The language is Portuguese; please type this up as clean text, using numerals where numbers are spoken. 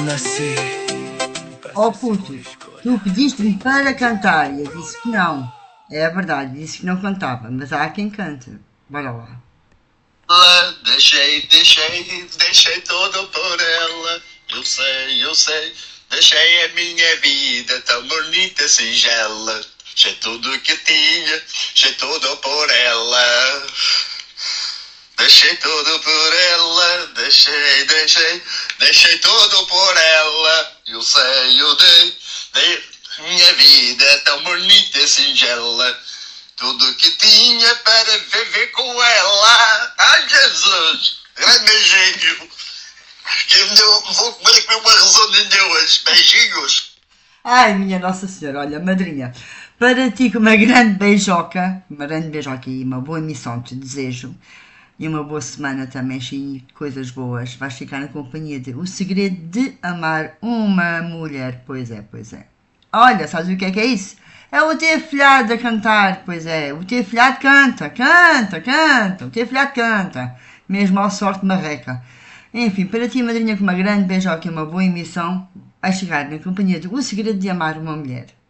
Nasci. Oh puto, tu pediste-me para cantar e eu disse que não. É a verdade, disse que não cantava, mas há quem cante. Bora lá. Deixei tudo por ela. Eu sei. Deixei a minha vida tão bonita, singela. Deixei tudo que tinha, deixei tudo por ela. Deixei tudo por ela, deixei tudo por ela. Eu dei minha vida tão bonita e singela. Tudo que tinha para viver com ela. Ai, Jesus! Grande beijinho! Vou comer uma redondinha hoje. Beijinhos! Ai, minha Nossa Senhora, olha, madrinha, para ti com uma grande beijoca e uma boa emissão te desejo. E uma boa semana também, cheia de coisas boas. Vais ficar na companhia de O Segredo de Amar uma Mulher. Pois é. Olha, sabes o que é isso? É o teu filhado a cantar, pois é. O teu filhado canta. O teu filhado canta. Mesmo ao sorte marreca. Enfim, para ti, madrinha, com uma grande beijoca e uma boa emissão, vais ficar na companhia de O Segredo de Amar uma Mulher.